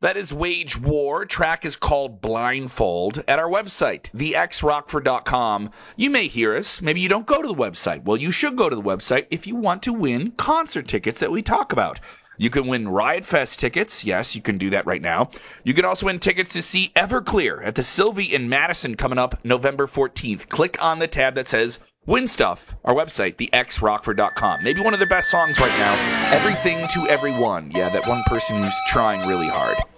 That is Wage War. Track is called Blindfold. At our website, thexrockford.com, you may hear us. Maybe you don't go to the website. Well, you should go to the website if you want to win concert tickets that we talk about. You can win Riot Fest tickets. Yes, you can do that right now. You can also win tickets to see Everclear at the Sylvie in Madison coming up November 14th. Click on the tab that says Win Stuff, our website, thexrockford.com. Maybe one of their best songs right now, Everything to Everyone. Yeah, that one person who's trying really hard.